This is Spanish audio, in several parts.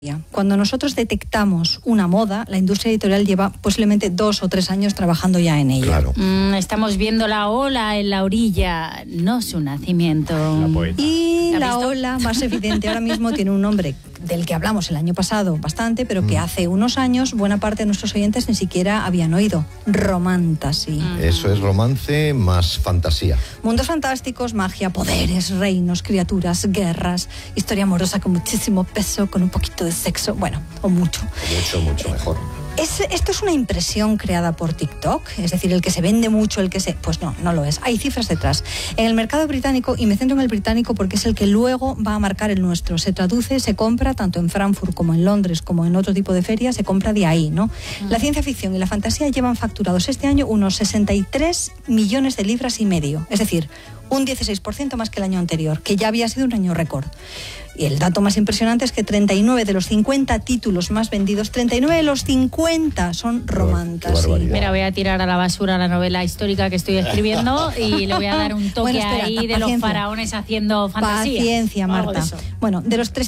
Cuando nosotros detectamos una moda, la industria editorial lleva posiblemente 2 o 3 años trabajando ya en ella. Claro. Estamos viendo la ola en la orilla, no su nacimiento. Y la ola más evidente ahora mismo tiene un nombre del que hablamos el año pasado bastante, pero que hace unos años buena parte de nuestros oyentes ni siquiera habían oído. Romantasy. Eso es romance más fantasía. Mundos fantásticos, magia, poderes, reinos, criaturas, guerras, historia amorosa con muchísimo peso, con un poquito de sexo, bueno, o mucho. Mucho mejor. ¿Esto es una impresión creada por TikTok? Es decir, el que se vende mucho, Pues no lo es. Hay cifras detrás. En el mercado británico, y me centro en el británico porque es el que luego va a marcar el nuestro, se traduce, se compra, tanto en Frankfurt como en Londres, como en otro tipo de ferias, se compra de ahí, ¿no? La ciencia ficción y la fantasía llevan facturados este año unos 63 millones de libras y medio. Es decir, un 16% más que el año anterior, que ya había sido un año récord. Y el dato más impresionante es que 39 de los 50 títulos más vendidos, 39 de los 50 son romantasy. Mira, voy a tirar a la basura la novela histórica que estoy escribiendo y le voy a dar un toque ahí de los faraones haciendo fantasía. Paciencia, Marta. Bueno, de los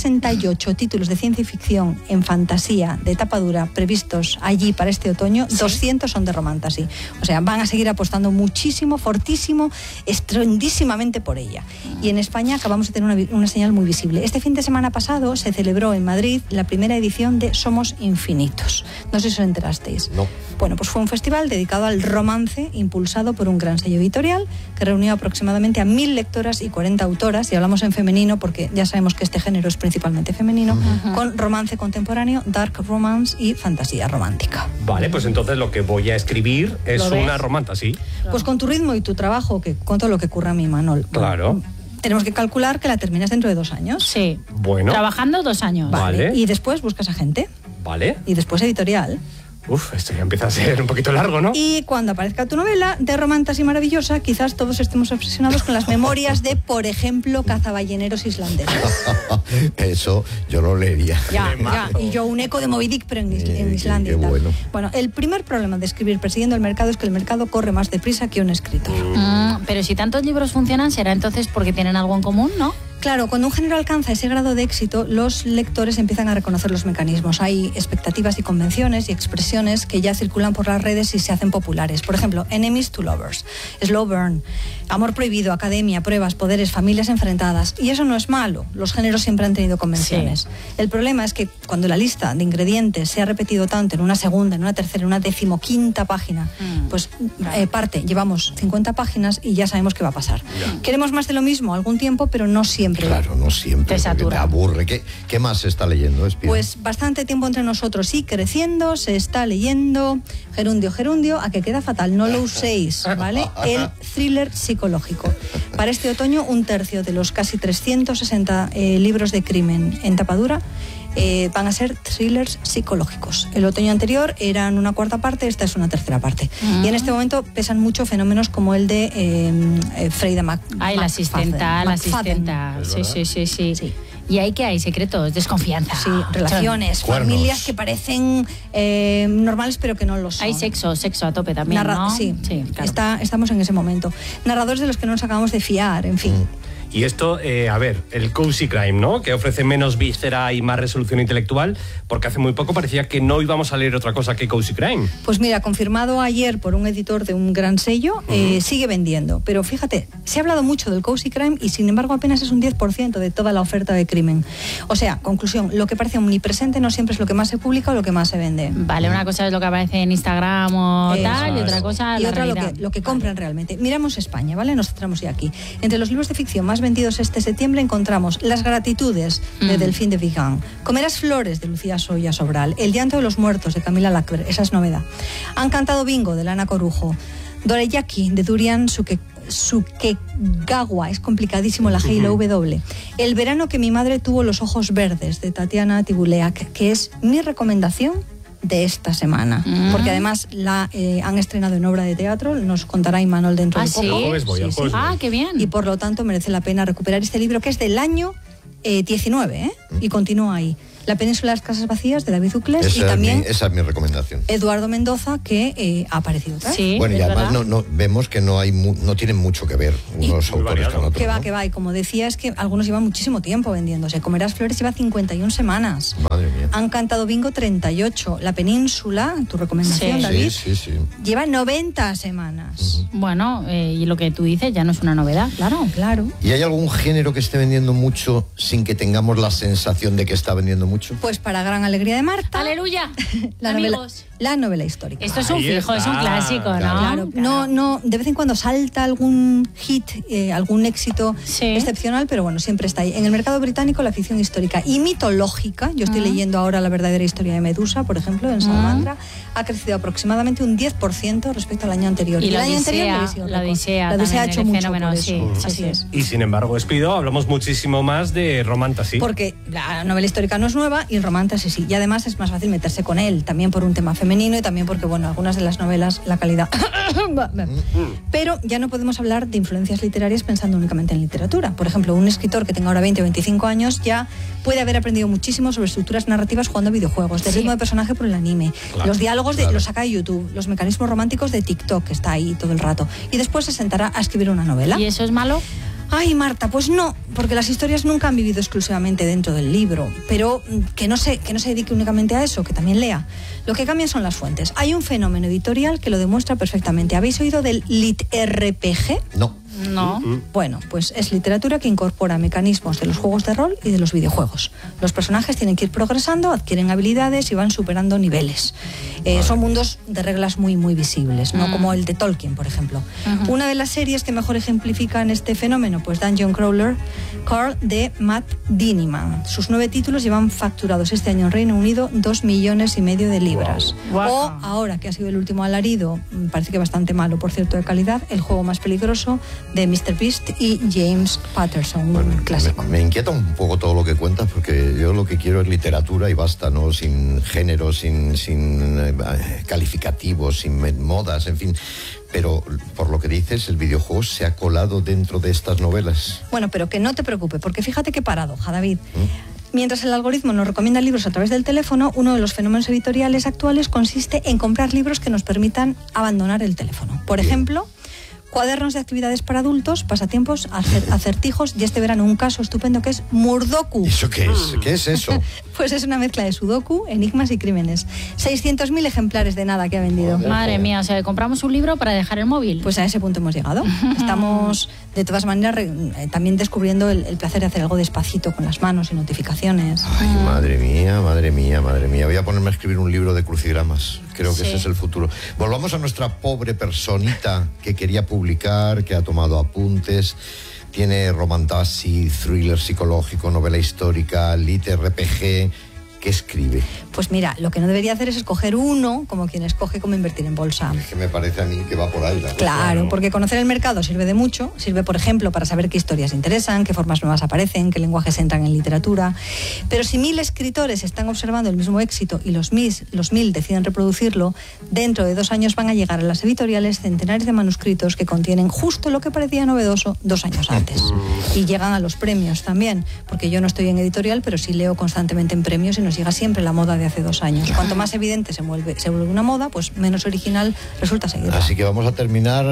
368 títulos de ciencia ficción en fantasía de tapa dura previstos allí para este otoño, 200 son de romantasy. O sea, van a seguir apostando muchísimo, fortísimo, estruendísimamente por ella. Y en España acabamos de tener una señal muy visible. Este fin de semana pasado se celebró en Madrid la primera edición de Somos Infinitos. No sé si os enterasteis. No. Bueno, pues fue un festival dedicado al romance, impulsado por un gran sello editorial que reunió aproximadamente a 1000 lectoras y 40 autoras, y hablamos en femenino porque ya sabemos que este género es principalmente femenino, con romance contemporáneo, dark romance y fantasía romántica. Vale, pues entonces lo que voy a escribir es una romantasy. Pues con tu ritmo y tu trabajo, que con todo lo que ocurre a mi Manol. Claro. Tenemos que calcular que la terminas dentro de 2 años. Sí. Bueno. Trabajando 2 años. Vale. Y después buscas a gente. Vale. Y después editorial. Uf, esto ya empieza a ser un poquito largo, ¿no? Y cuando aparezca tu novela de romantasy maravillosa, quizás todos estemos obsesionados con las memorias de, por ejemplo, cazaballeneros islandeses. Eso yo lo leería. Ya. Y yo un eco de Moby Dick, pero en Islandia. Qué y tal. bueno. Bueno, el primer problema de escribir persiguiendo el mercado es que el mercado corre más deprisa que un escritor. Pero si tantos libros funcionan, será entonces porque tienen algo en común, ¿no? Claro, cuando un género alcanza ese grado de éxito, los lectores empiezan a reconocer los mecanismos. Hay expectativas y convenciones y expresiones que ya circulan por las redes y se hacen populares. Por ejemplo, enemies to lovers, slow burn, amor prohibido, academia, pruebas, poderes, familias enfrentadas. Y eso no es malo. Los géneros siempre han tenido convenciones. Sí. El problema es que cuando la lista de ingredientes se ha repetido tanto en una segunda, en una tercera, en una 15ª página, pues llevamos 50 páginas y ya sabemos qué va a pasar. Queremos más de lo mismo algún tiempo, pero no siempre. Claro, no siempre. Te satura. Te aburre. ¿Qué más se está leyendo, Espía? Pues bastante tiempo entre nosotros y creciendo se está leyendo Gerundio, a que queda fatal, no lo uséis, ¿vale? El thriller psicológico. Para este otoño, 1/3 de los casi 360 libros de crimen en tapadura van a ser thrillers psicológicos. El otoño anterior eran una 1/4 parte, esta es una 1/3 parte. Y en este momento pesan mucho fenómenos como el de Freida McFadden. Ay, la asistenta. Sí. ¿Y ahí qué hay? ¿Secretos? ¿Desconfianza? Sí, relaciones, familias que parecen normales pero que no lo son. Hay sexo a tope también, ¿no? Sí, claro. Estamos en ese momento. Narradores de los que no nos acabamos de fiar, en fin. Y esto, el cozy crime, ¿no? Que ofrece menos víscera y más resolución intelectual, porque hace muy poco parecía que no íbamos a leer otra cosa que cozy crime. Pues mira, confirmado ayer por un editor de un gran sello, sigue vendiendo. Pero fíjate, se ha hablado mucho del cozy crime y sin embargo apenas es un 10% de toda la oferta de crimen. O sea, conclusión, lo que parece omnipresente no siempre es lo que más se publica o lo que más se vende. Vale, una cosa es lo que aparece en Instagram o tal, y otra cosa y la otra realidad. lo que compran realmente. Miramos España, ¿vale? Nos centramos ya aquí. Entre los libros de ficción más vendidos este septiembre encontramos Las gratitudes de Delfín de Vigan, Comerás flores de Lucía Soya Sobral, El llanto de los muertos de Camila Lackberg, esa es novedad. Han cantado bingo de Lana Corujo, Doreyaki de Durian Sukegawa, es complicadísimo la G y la W. El verano que mi madre tuvo los ojos verdes de Tatiana Tibuleac, que es mi recomendación de esta semana, porque además la han estrenado en obra de teatro, nos contará Imanol dentro de poco. Sí. Ah, qué bien. Y por lo tanto merece la pena recuperar este libro que es del año 19, y continúa ahí. La península de las casas vacías, de David Uclés, y también esa es mi recomendación. Eduardo Mendoza, que ha aparecido otra vez. Sí, bueno, y además no vemos que no tienen mucho que ver unos autores con otros. Que va, y como decía, es que algunos llevan muchísimo tiempo vendiéndose. Comerás Flores lleva 51 semanas. Madre mía. Han cantado Bingo 38. La península, tu recomendación, David, sí. lleva 90 semanas. Bueno, y lo que tú dices ya no es una novedad, claro. ¿Y hay algún género que esté vendiendo mucho sin que tengamos la sensación de que está vendiendo mucho? Pues para gran alegría de Marta. ¡Aleluya! La novela histórica. Esto es un fijo, es un clásico, ¿no? Claro. No, de vez en cuando salta algún hit, algún éxito excepcional, pero bueno, siempre está ahí. En el mercado británico, la ficción histórica y mitológica, yo estoy leyendo ahora La verdadera historia de Medusa, por ejemplo, en Salamandra, ha crecido aproximadamente un 10% respecto al año anterior. Y el año anterior la Odisea ha hecho mucho fenómeno, por eso. sí, Así es. Y sin embargo, Espido, hablamos muchísimo más de Romantasy. Porque la novela histórica no es nueva y el Romantasy sí. Y además es más fácil meterse con él, también por un tema femenino y también porque, bueno, algunas de las novelas, la calidad... Pero ya no podemos hablar de influencias literarias pensando únicamente en literatura. Por ejemplo, un escritor que tenga ahora 20 o 25 años ya puede haber aprendido muchísimo sobre estructuras narrativas jugando a videojuegos, de ritmo de personaje por el anime, los diálogos los saca de YouTube, los mecanismos románticos de TikTok, que está ahí todo el rato. Y después se sentará a escribir una novela. ¿Y eso es malo? Ay, Marta, pues no, porque las historias nunca han vivido exclusivamente dentro del libro, pero que no se dedique únicamente a eso, que también lea. Lo que cambian son las fuentes. Hay un fenómeno editorial que lo demuestra perfectamente. ¿Habéis oído del lit-RPG? No. Bueno, pues es literatura que incorpora mecanismos de los juegos de rol y de los videojuegos. Los personajes tienen que ir progresando, adquieren habilidades y van superando niveles. Son mundos de reglas muy, muy visibles, no como el de Tolkien, por ejemplo. Una de las series que mejor ejemplifican este fenómeno, pues Dungeon Crawler Carl, de Matt Diniman. Sus 9 títulos llevan facturados este año en Reino Unido 2,5 millones de libras. Wow. O ahora, que ha sido el último alarido, parece que bastante malo, por cierto, de calidad, El juego más peligroso, de Mr. Beast y James Patterson, un clásico. Me inquieta un poco todo lo que cuentas, porque yo lo que quiero es literatura y basta, ¿no? Sin género, sin calificativos, sin modas, en fin. Pero por lo que dices, el videojuego se ha colado dentro de estas novelas. Bueno, pero que no te preocupes, porque fíjate qué paradoja, David. Mientras el algoritmo nos recomienda libros a través del teléfono, uno de los fenómenos editoriales actuales consiste en comprar libros que nos permitan abandonar el teléfono. Por ejemplo, cuadernos de actividades para adultos, pasatiempos, acertijos y este verano un caso estupendo que es Murdoku. ¿Eso qué es? ¿Qué es eso? Pues es una mezcla de sudoku, enigmas y crímenes. 600.000 ejemplares de nada que ha vendido. Madre mía, o sea, compramos un libro para dejar el móvil. Pues a ese punto hemos llegado. Estamos, de todas maneras, también descubriendo el placer de hacer algo despacito con las manos y notificaciones. Ay, madre mía, madre mía, madre mía. Voy a ponerme a escribir un libro de crucigramas. Creo que ese es el futuro. Volvamos a nuestra pobre personita que quería publicar, que ha tomado apuntes. Tiene romantasy, thriller psicológico, novela histórica, lit-RPG. ¿Qué escribe? Pues mira, lo que no debería hacer es escoger uno como quien escoge cómo invertir en bolsa. Es que me parece a mí que va por ahí la cosa. Claro, porque conocer el mercado sirve de mucho. Sirve, por ejemplo, para saber qué historias interesan, qué formas nuevas aparecen, qué lenguajes entran en literatura. Pero si 1.000 escritores están observando el mismo éxito y los 1.000 deciden reproducirlo, dentro de 2 años van a llegar a las editoriales centenares de manuscritos que contienen justo lo que parecía novedoso 2 años antes. Y llegan a los premios también, porque yo no estoy en editorial, pero sí leo constantemente en premios y nos llega siempre la moda de hace 2 años. Cuanto más evidente se vuelve una moda, pues menos original resulta seguirla. Así que vamos a terminar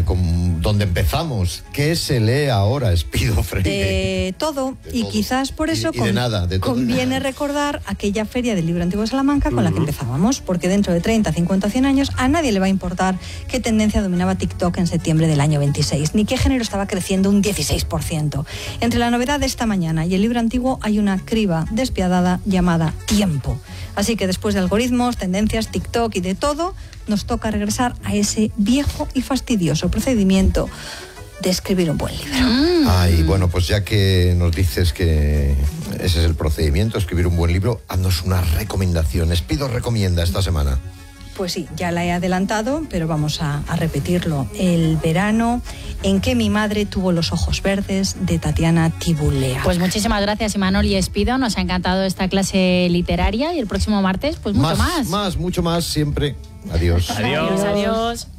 con donde empezamos. ¿Qué se lee ahora, Espido Freire? De todo. Y quizás por eso de nada, de todo conviene recordar aquella feria del libro antiguo de Salamanca con la que empezábamos, porque dentro de 30, 50 o 100 años a nadie le va a importar qué tendencia dominaba TikTok en septiembre del año 26, ni qué género estaba creciendo un 16%. Entre la novedad de esta mañana y el libro antiguo hay una criba despiadada llamada tiempo. Así que después de algoritmos, tendencias, TikTok y de todo, nos toca regresar a ese viejo y fastidioso procedimiento de escribir un buen libro. Ay, bueno, pues ya que nos dices que ese es el procedimiento, escribir un buen libro, haznos una recomendación. Espido recomienda esta semana. Pues sí, ya la he adelantado, pero vamos a repetirlo. El verano en que mi madre tuvo los ojos verdes, de Tatiana Tibulea. Pues muchísimas gracias, Imanol y Espido. Nos ha encantado esta clase literaria y el próximo martes, pues mucho más. Mucho más, siempre. Adiós. Adiós, adiós.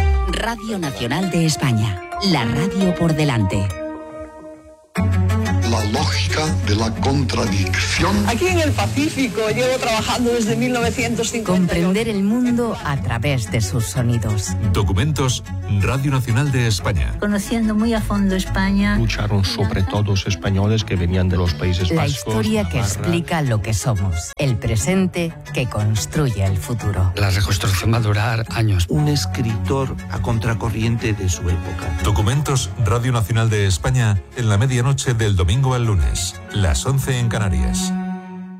Radio Nacional de España, la radio por delante. la lógica de la contradicción. Aquí en el Pacífico llevo trabajando desde 1950. Comprender el mundo a través de sus sonidos. Documentos, Radio Nacional de España. Conociendo muy a fondo España. Lucharon sobre todo españoles que venían de los Países Vascos. La historia que explica lo que somos. El presente que construye el futuro. La reconstrucción va a durar años. Un escritor a contracorriente de su época. Documentos, Radio Nacional de España, en la medianoche del domingo al lunes, las 11 en Canarias.